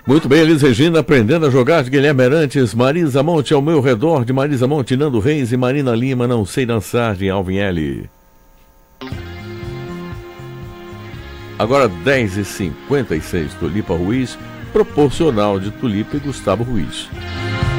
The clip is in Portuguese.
Muito bem, Elis Regina, aprendendo a jogar de Guilherme Arantes, Marisa Monte ao meu redor, de Marisa Monte, Nando Reis e Marina Lima, Não Sei Dançar, de Alvin L. Agora 10h56, Tulipa Ruiz, proporcional de Tulipa e Gustavo Ruiz.